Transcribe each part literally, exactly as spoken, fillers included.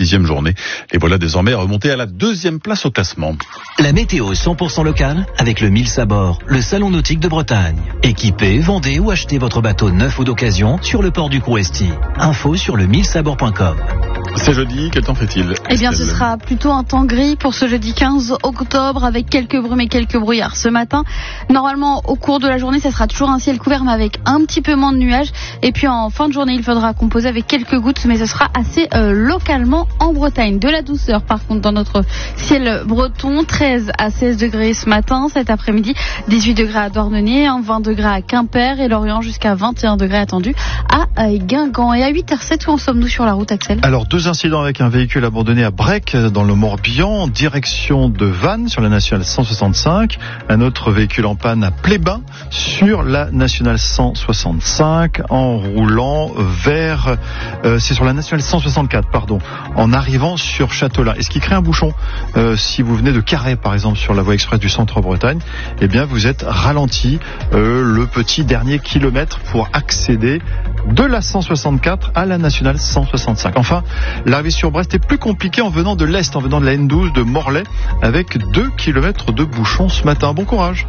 sixième journée. Et voilà désormais remonté à la deuxième place au classement. La météo cent pour cent locale avec le Mille Sabord, le salon nautique de Bretagne. Équipez, vendez ou achetez votre bateau neuf ou d'occasion sur le port du Crouesty. Info sur le mille sabord point com. C'est jeudi, quel temps fait-il ? Eh bien, ce sera plutôt un temps gris pour ce jeudi quinze octobre avec quelques brumes et quelques brouillards ce matin. Normalement, au cours de la journée, ça sera toujours un ciel couvert mais avec un petit peu moins de nuages. Et puis en fin de journée, il faudra composer avec quelques gouttes, mais ce sera assez euh, localement en Bretagne. De la douceur, par contre, dans notre ciel breton, treize à seize degrés ce matin, cet après-midi, dix-huit degrés à Douarnenez, vingt degrés à Quimper et Lorient jusqu'à vingt et un degrés attendus à euh, Guingamp. Et à huit heures sept, où en sommes-nous sur la route, Axel ? Alors, deux incidents avec un véhicule abandonné à Brec, dans le Morbihan, direction de Vannes sur la nationale cent soixante-cinq. Un autre véhicule en panne à Plébin sur la nationale cent soixante-cinq, en roulant vers, euh, c'est sur la nationale cent soixante-quatre, pardon, en arrivant sur Châteaulin. Et ce qui crée un bouchon, euh, si vous venez de Carhaix, par exemple, sur la voie express du Centre-Bretagne, eh bien, vous êtes ralenti euh, le petit dernier kilomètre pour accéder de la cent soixante-quatre à la nationale cent soixante-cinq. Enfin, l'arrivée sur Brest est plus compliquée en venant de l'Est, en venant de la N douze de Morlaix, avec deux kilomètres de bouchons ce matin. Bon courage.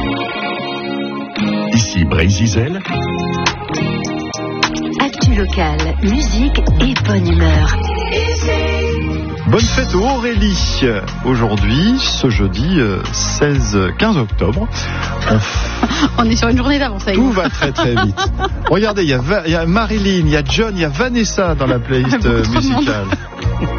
Ici Brésil. Actu locale, musique et bonne humeur. Bonne fête aux Aurélie. Aujourd'hui, ce jeudi seize quinze octobre. On, f... on est sur une journée d'avance. Tout va très très vite. Regardez, il y, Va... y a Marilyn, il y a John, il y a Vanessa dans la playlist musicale.